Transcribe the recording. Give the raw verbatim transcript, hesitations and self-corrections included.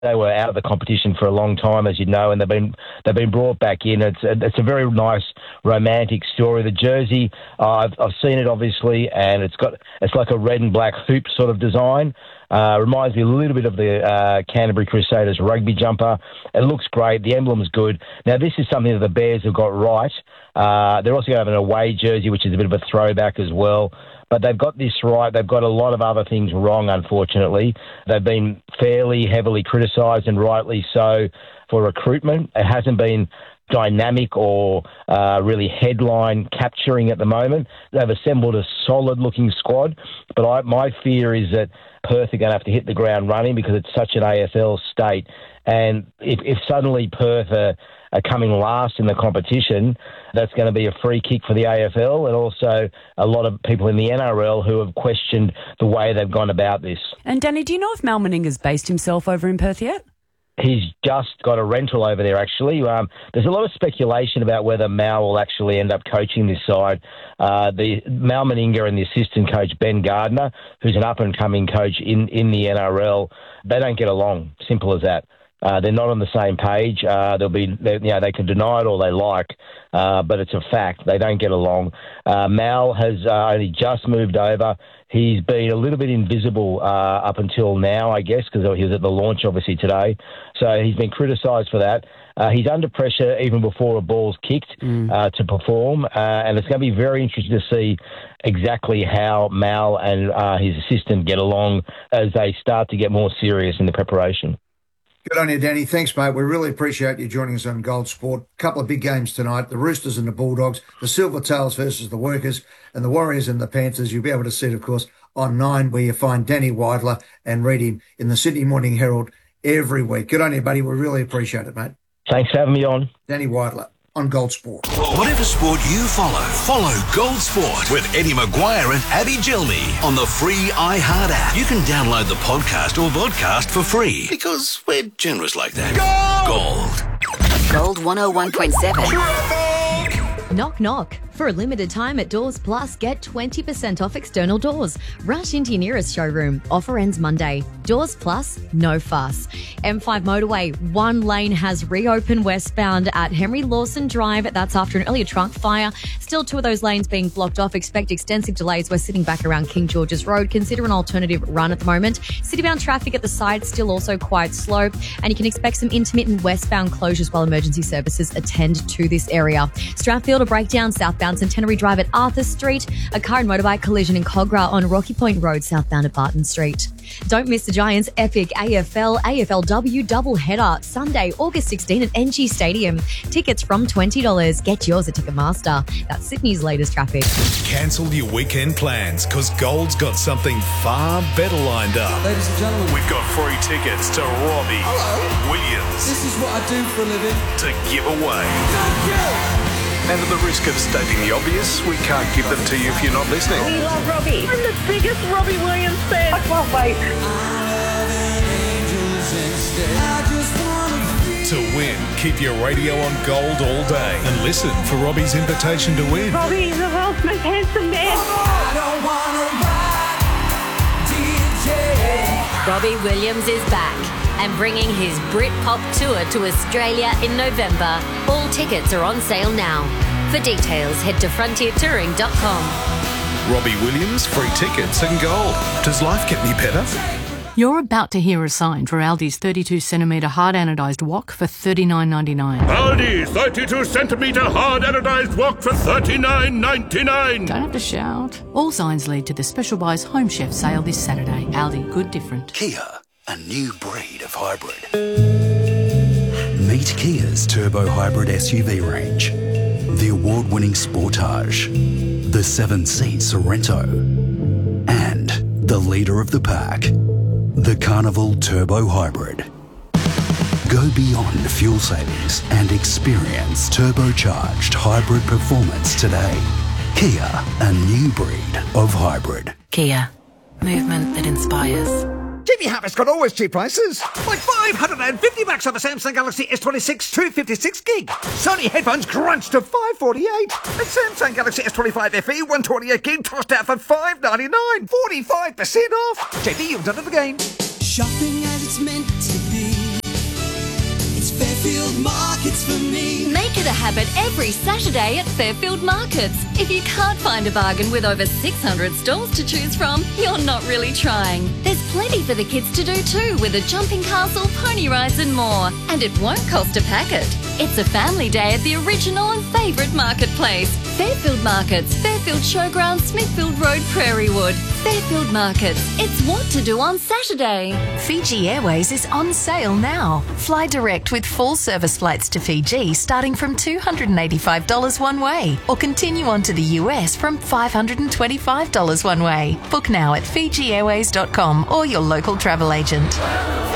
They were out of the competition for a long time, as you know, and they've been they've been brought back in. It's a, it's a very nice romantic story. The jersey, uh, I've I've seen it obviously, and it's got it's like a red and black hoop sort of design. Uh, reminds me a little bit of the uh, Canterbury Crusaders rugby jumper. It looks great. The emblem's good. Now this is something that the Bears have got right. Uh, they're also going to have an away jersey, which is a bit of a throwback as well. But they've got this right. They've got a lot of other things wrong, unfortunately. They've been fairly heavily criticised, and rightly so, for recruitment. It hasn't been dynamic or uh, really headline capturing at the moment. They've assembled a solid-looking squad, but I, my fear is that Perth are going to have to hit the ground running because it's such an A F L state. And if, if suddenly Perth are, are coming last in the competition, that's going to be a free kick for the A F L, and also a lot of people in the N R L who have questioned the way they've gone about this. And Danny, do you know if Mal Meninga's based himself over in Perth yet? He's just got a rental over there, actually. Um, there's a lot of speculation about whether Mal will actually end up coaching this side. Uh, the Mal Meninga and the assistant coach, Ben Gardner, who's an up-and-coming coach in, in the N R L, they don't get along, simple as that. Uh, they're not on the same page. Uh, they'll be, they, you know, they can deny it all they like, uh, but it's a fact. They don't get along. Uh, Mal has uh, only just moved over. He's been a little bit invisible uh, up until now, I guess, because he was at the launch, obviously, today. So he's been criticised for that. Uh, he's under pressure even before a ball's kicked mm. uh, to perform, uh, and it's going to be very interesting to see exactly how Mal and uh, his assistant get along as they start to get more serious in the preparation. Good on you, Danny. Thanks, mate. We really appreciate you joining us on Gold Sport. A couple of big games tonight, the Roosters and the Bulldogs, the Silvertails versus the Workers, and the Warriors and the Panthers. You'll be able to see it, of course, on Nine, where you find Danny Weidler and read him in the Sydney Morning Herald every week. Good on you, buddy. We really appreciate it, mate. Thanks for having me on. Danny Weidler on Gold Sport. Whatever sport you follow, follow Gold Sport with Eddie Maguire and Abby Gilney on the free iHeart app. You can download the podcast or vodcast for free because we're generous like that. Gold. Gold one oh one point seven. Knock, knock. For a limited time at Doors Plus, get twenty percent off external doors. Rush into your nearest showroom. Offer ends Monday. Doors Plus, no fuss. M five motorway, one lane has reopened westbound at Henry Lawson Drive. That's after an earlier trunk fire. Still two of those lanes being blocked off. Expect extensive delays. We're sitting back around King George's Road. Consider an alternative run at the moment. Citybound traffic at the side still also quite slow. And you can expect some intermittent westbound closures while emergency services attend to this area. Strathfield, a breakdown southbound Centenary Drive at Arthur Street. A car and motorbike collision in Cogra on Rocky Point Road southbound at Barton Street. Don't miss the Giants' epic A F L A F L W doubleheader Sunday, August sixteenth at N G Stadium. Tickets from twenty dollars. Get yours at Ticketmaster. That's Sydney's latest traffic. Cancel your weekend plans because Gold's got something far better lined up. Ladies and gentlemen, we've got free tickets to Robbie Hello. Williams. This is what I do for a living. To give away. Thank you. And at the risk of stating the obvious, we can't give them to you if you're not listening. We love Robbie. I'm the biggest Robbie Williams fan. I can't wait. To win, keep your radio on Gold all day and listen for Robbie's invitation to win. Robbie, the world's most handsome man. I don't wanna ride, D J. Robbie Williams is back and bringing his Britpop tour to Australia in November. All tickets are on sale now. For details, head to frontier touring dot com. Robbie Williams, free tickets and gold. Does life get any better? You're about to hear a sign for Aldi's thirty-two centimetre hard anodised wok for thirty-nine ninety-nine. Aldi thirty-two centimetre hard anodised wok for thirty-nine ninety-nine. Don't have to shout. All signs lead to the Special Buys Home Chef sale this Saturday. Aldi, good different. Kia, a new breed of hybrid. Meet Kia's turbo hybrid S U V range. The award-winning Sportage, the seven-seat Sorento, and the leader of the pack, the Carnival Turbo Hybrid. Go beyond fuel savings and experience turbocharged hybrid performance today. Kia, a new breed of hybrid. Kia, movement that inspires. J B Harvest got always cheap prices. Like five hundred fifty bucks on the Samsung Galaxy S twenty-six two fifty-six gig. Sony headphones crunched to five forty-eight. And Samsung Galaxy S twenty-five F E one twenty-eight gig tossed out for five ninety-nine. forty-five percent off. J B, you've done it again. Shopping as it's meant to be. Markets for me. Make it a habit every Saturday at Fairfield Markets. If you can't find a bargain with over six hundred stalls to choose from, you're not really trying. There's plenty for the kids to do too, with a jumping castle, pony rides and more. And it won't cost a packet. It's a family day at the original and favourite marketplace. Fairfield Markets, Fairfield Showground, Smithfield Road, Prairie Wood. Fairfield Markets. It's what to do on Saturday. Fiji Airways is on sale now. Fly direct with full service flights to Fiji starting from two hundred eighty-five dollars one way, or continue on to the U S from five hundred twenty-five dollars one way. Book now at fiji airways dot com or your local travel agent.